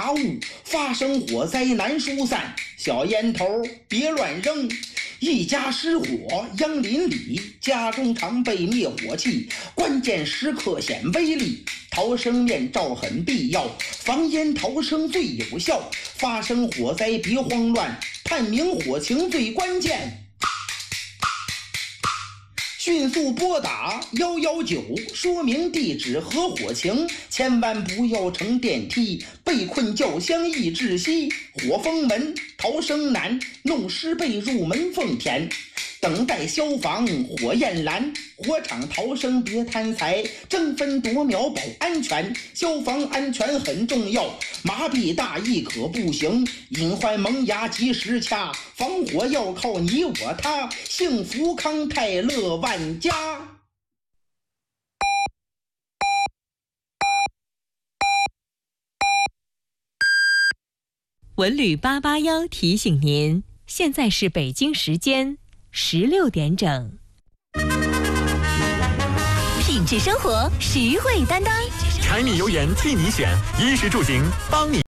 杂物，发生火灾难疏散，小烟头别乱扔。一家失火殃邻里，家中常备灭火器，关键时刻显威力。逃生面罩很必要，防烟逃生最有效。发生火灾别慌乱，探明火情最关键。迅速拨打119，说明地址和火情，千万不要乘电梯，被困轿厢易窒息。火封门逃生难，弄湿被入门缝填。等待消防火焰燃，火场逃生别贪财，争分夺秒保安全。消防安全很重要，麻痹大意可不行，隐患萌芽及时掐，防火要靠你我他，幸福康泰乐万家。 文旅881提醒您，现在是北京时间16点整。 品质生活，实惠担当， 柴米油盐替你选，衣食住行帮你。